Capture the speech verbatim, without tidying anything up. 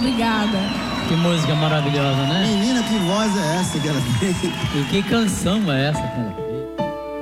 obrigada. Que música maravilhosa, né? Menina, que voz é essa que ela tem? E que canção é essa, cara?